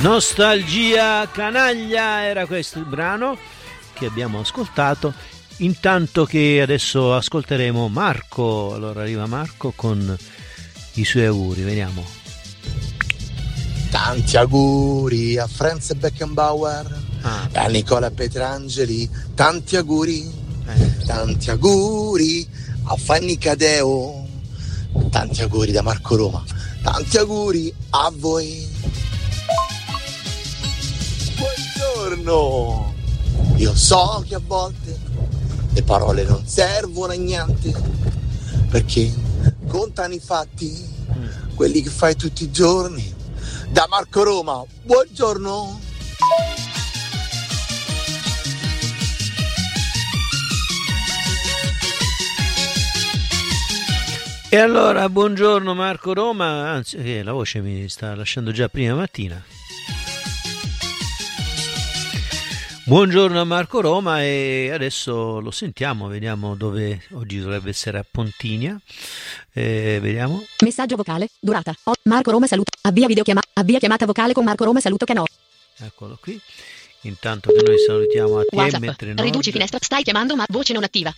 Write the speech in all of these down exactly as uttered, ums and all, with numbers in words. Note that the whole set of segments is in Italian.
Nostalgia canaglia era questo il brano che abbiamo ascoltato, intanto che adesso ascolteremo Marco. Allora arriva Marco con i suoi auguri, vediamo. Tanti auguri a Franz Beckenbauer, ah. a Nicola Petrangeli, tanti auguri, eh. tanti auguri a Fanny Cadeo, tanti auguri da Marco Roma, tanti auguri a voi. Buongiorno, io so che a volte le parole non servono a niente, perché contano i fatti, quelli che fai tutti i giorni. Da Marco Roma, buongiorno. E allora, buongiorno Marco Roma, anzi eh, la voce mi sta lasciando già prima mattina. Buongiorno a Marco Roma e adesso lo sentiamo, vediamo dove oggi dovrebbe essere a Pontinia. Eh, vediamo. Messaggio vocale, durata. Oh, Marco Roma saluto. Avvia videochiamata. Avvia chiamata vocale con Marco Roma saluto che no. Eccolo qui. Intanto che noi salutiamo a T M tre nove. Riduci finestra, stai chiamando ma voce non attiva.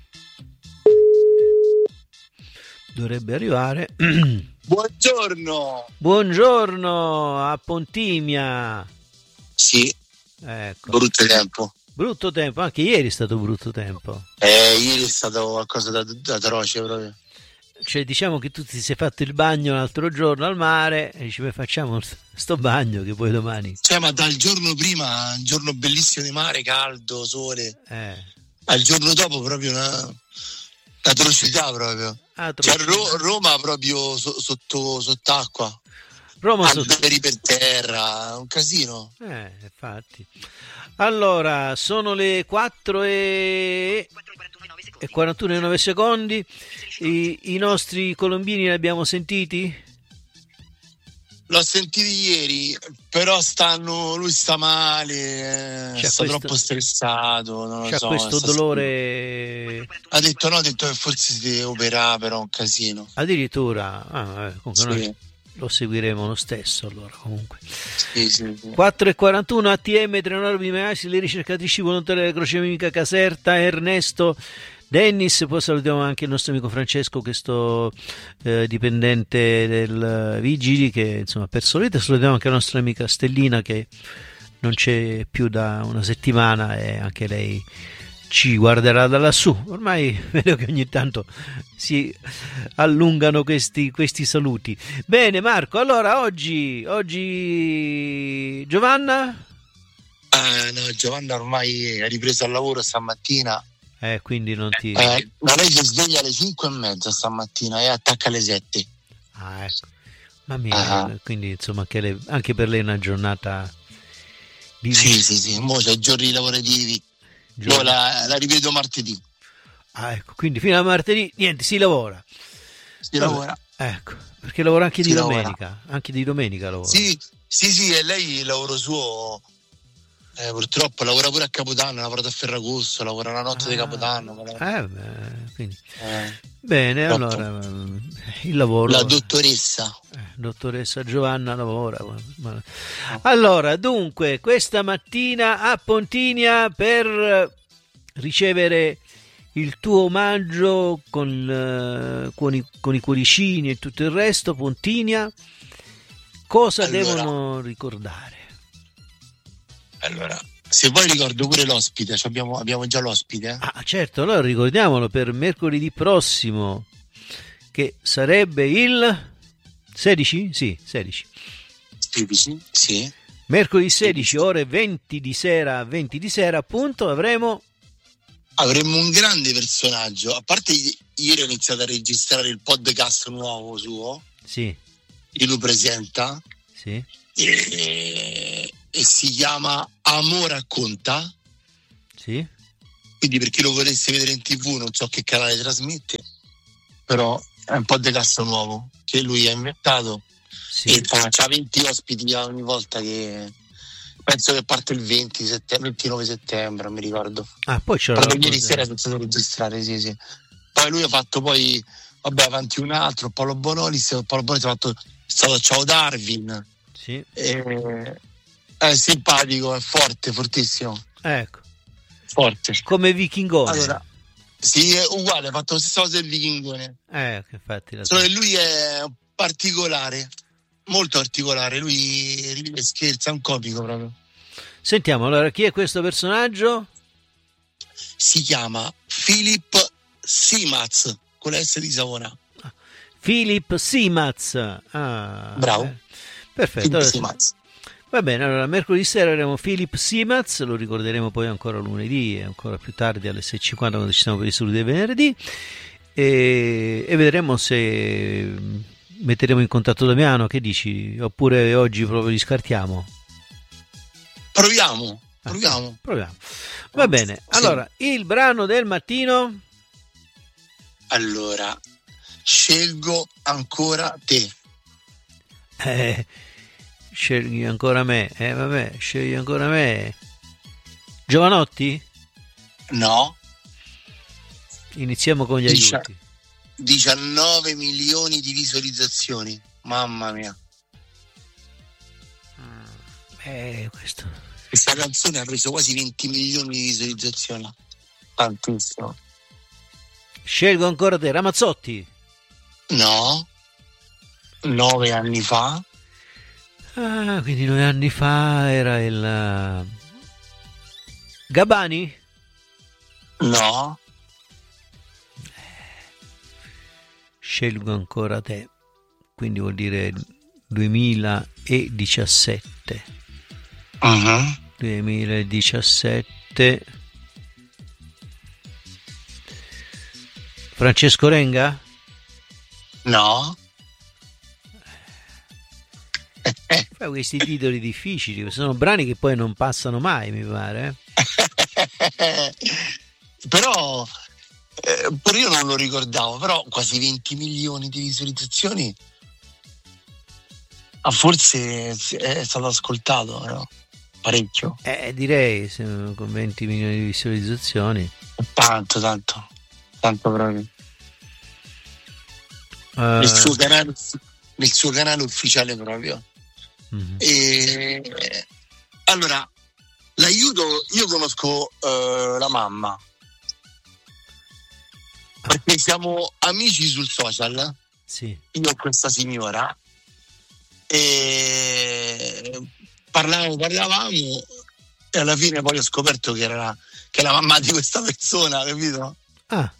Dovrebbe arrivare. Buongiorno. Buongiorno a Pontimia. Sì. Ecco. Brutto tempo. Brutto tempo, anche ieri è stato brutto tempo. Eh, ieri è stato qualcosa da, da atroce proprio. Cioè, diciamo che tu ti sei fatto il bagno l'altro giorno al mare e dici, beh, facciamo sto bagno che poi domani. Cioè, ma dal giorno prima, un giorno bellissimo di mare, caldo, sole, eh. al giorno dopo proprio una atrocità proprio. Atrocità. Cioè, Ro- Roma proprio so- sotto sott'acqua. Roma alberi sotto... per terra, un casino. Eh, infatti. Allora, sono le quattro e quarantuno e nove secondi. I, I nostri colombini li abbiamo sentiti? L'ho sentito ieri, però stanno, lui sta male, c'è sta questo, troppo stressato, non lo c'ha so. questo dolore. Ha detto no, ha detto che forse si deve operare, però un casino. Addirittura, ah, vabbè, comunque sì. Noi lo seguiremo lo stesso allora comunque. Sì, sì, sì. quattro e quarantuno A T M tre nove Bimeasi, le ricercatrici volontarie della Croce Mica Caserta, Ernesto, Dennis, poi salutiamo anche il nostro amico Francesco, questo eh, dipendente del Vigili che insomma ha perso la vita. Salutiamo anche la nostra amica Stellina che non c'è più da una settimana e anche lei ci guarderà da lassù. Ormai vedo che ogni tanto si allungano questi, questi saluti. Bene Marco, allora oggi oggi Giovanna? Ah, no, Giovanna ormai ha ripreso al lavoro stamattina. Eh, quindi non ti... Eh, ma lei si sveglia alle cinque e mezza stamattina e attacca alle sette. Ah, ecco. Mamma mia, ah. Quindi insomma anche, le, anche per lei è una giornata di... Sì, sì, sì, mo c'è giorni lavorativi. Giorni. Io la, la rivedo martedì. Ah, ecco, quindi fino a martedì niente, si lavora. Si Vabbè, lavora. Ecco, perché lavora anche si di lavora. domenica, anche di domenica lavora. Sì, sì, sì, e lei il lavoro suo... Eh, purtroppo lavora pure a Capodanno, ha lavorato a Ferragosto, lavora la notte ah, di Capodanno. Eh, beh, quindi. Eh, bene, troppo. Allora il lavoro. La dottoressa. Eh, dottoressa Giovanna lavora. Allora, dunque, questa mattina a Pontinia per ricevere il tuo omaggio con, uh, con, i, con i cuoricini e tutto il resto, Pontinia, cosa allora. devono ricordare? Allora, se vuoi ricordo pure l'ospite, cioè abbiamo, abbiamo già l'ospite. Eh? Ah, certo, allora ricordiamolo per mercoledì prossimo, che sarebbe il sedici? Sì, sedici. sedici, sì. Mercoledì sedici, ore venti di sera, venti di sera, appunto, avremo... Avremo un grande personaggio, a parte ieri ho iniziato a registrare il podcast nuovo suo. Sì. E lo presenta. Sì. E... e si chiama Amo Racconta. Sì. Quindi per chi lo volesse vedere in tv, non so che canale trasmette, però è un podcast nuovo che lui ha inventato. Sì. E c'ha venti ospiti ogni volta, che penso che parte il venti settembre, ventinove settembre, non mi ricordo. Ah, poi c'era proprio ieri sera sono stato a registrare, sì, sì. Poi lui ha fatto poi, vabbè, avanti un altro, Paolo Bonolis, Paolo Bonolis ha fatto, è stato Ciao Darwin. Sì. E, è simpatico, è forte, fortissimo. Ecco. Forte. Come Vichingone. Allora, sì, è uguale, ha fatto la stessa cosa del Vichingone. Eh, infatti. La Solo che lui è particolare, molto particolare. Lui ride, scherza, è un comico proprio. Sentiamo, allora, chi è questo personaggio? Si chiama Philip Simaz, con la S di Savona. Philip Simaz. Ah, bravo. Eh. Perfetto. Philip Allora, Simaz. va bene, allora mercoledì sera avremo Philip Simaz, lo ricorderemo poi ancora lunedì e ancora più tardi alle sei e cinquanta quando ci siamo per i saluti del venerdì e, e vedremo se metteremo in contatto Damiano, che dici? Oppure oggi proprio li scartiamo? Proviamo, Ah, proviamo. proviamo. Va bene, allora il brano del mattino. Allora, scelgo ancora te. Eh, scegli ancora me, eh vabbè, scegli ancora me. Giovanotti? No. Iniziamo con gli Dici- aiuti. diciannove milioni di visualizzazioni. Mamma mia. Eh, questo. Questa canzone ha preso quasi venti milioni di visualizzazioni. Tantissimo. Scelgo ancora te, Ramazzotti. No. Nove anni fa. Ah, quindi nove anni fa era il uh, Gabani? No. Scelgo ancora te, quindi vuol dire duemiladiciassette. Uh-huh. duemiladiciassette. Francesco Renga? No. Fai questi titoli difficili, sono brani che poi non passano mai, mi pare. Eh? Però eh, pure io non lo ricordavo, però quasi venti milioni di visualizzazioni. Ah, forse è stato ascoltato, no? Parecchio. Eh, direi, se, con venti milioni di visualizzazioni. Tanto, tanto. Tanto proprio. Uh, Nel suo canale, nel suo canale ufficiale proprio. mm-hmm. E allora l'aiuto, io conosco uh, la mamma perché siamo amici sul social. Sì. Io ho questa signora e parlavamo, parlavamo e alla fine poi ho scoperto che era che è la mamma di questa persona, capito? Ah.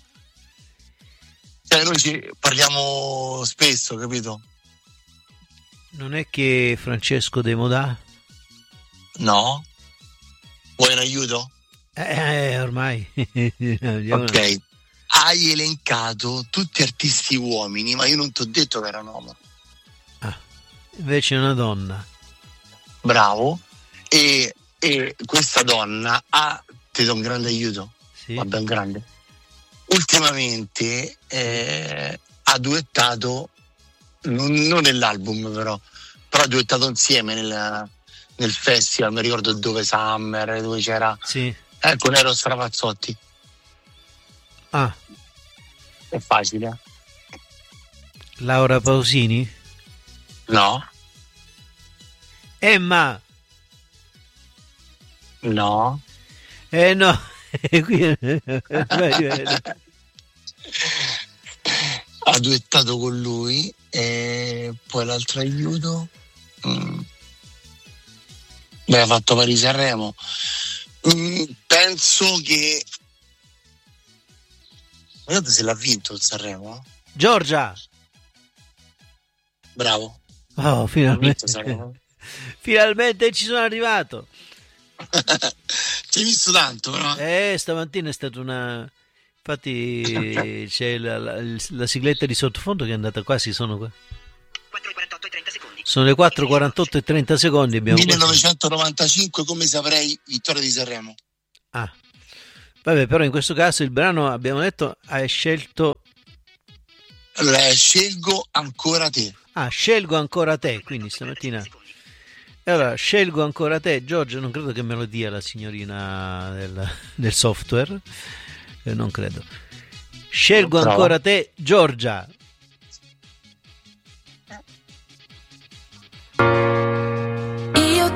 Cioè noi ci parliamo spesso, capito? Non è che Francesco De Modà? No? Vuoi un aiuto? Eh, ormai. Ok. Hai elencato tutti artisti uomini, ma io non ti ho detto che era un uomo. Ah, invece è una donna. Bravo. E, e questa donna ha, ti do un grande aiuto. Sì. Vabbè, un grande. Ultimamente eh, ha duettato, non, non nell'album però, però ha duettato insieme nel, nel festival, mi ricordo dove Summer, dove c'era, sì. eh, con Eros Ramazzotti. Ah. È facile. Laura Pausini? No. Emma? No. Eh no. Qui... ha duettato con lui e poi l'altro aiuto mm. Beh, ha fatto Parigi Sanremo. mm, penso che guardate se l'ha vinto il Sanremo. Giorgia. Bravo. Oh, finalmente finalmente ci sono arrivato. Ci hai visto tanto, però. Eh, stamattina è stata una... Infatti c'è la, la, la sigletta di sottofondo che è andata quasi, sono qua. quattro e quarantotto e trenta secondi. Sono le quattro e quarantotto e trenta secondi. Abbiamo millenovecentonovantacinque, come saprei, vittoria di Sanremo. Ah, vabbè, però in questo caso il brano, abbiamo detto, hai scelto... Allora, eh, scelgo ancora te. Ah, scelgo ancora te, quindi stamattina... Allora, scelgo ancora te, Giorgio, non credo che me lo dia la signorina del, del software, eh, non credo. Scelgo Bravo. ancora te, Giorgia.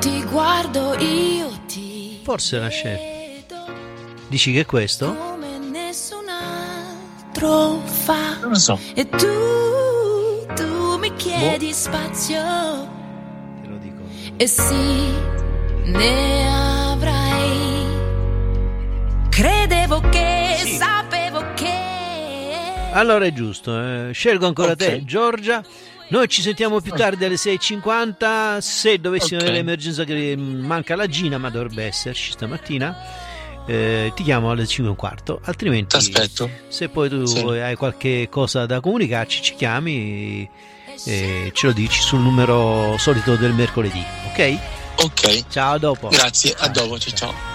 ti guardo io ti Forse la scelta. Dici che è questo? come nessun altro fa. Non lo so. E tu, tu mi chiedi Boh. spazio. Te lo dico. E sì, ne avrai. Credevo che, Sì. sapevo che. Allora è giusto, eh. Scelgo ancora Ok. te, Giorgia. Noi ci sentiamo più tardi alle sei e cinquanta. Se dovessimo Ok. avere l'emergenza che manca la Gina, ma dovrebbe esserci stamattina, eh, ti chiamo alle cinque e un quarto. Altrimenti, T'aspetto. se poi tu Sì. hai qualche cosa da comunicarci, ci chiami e ce lo dici sul numero solito del mercoledì. Ok? Ok. Ciao, a dopo. Grazie, a dopo, ciao ciao.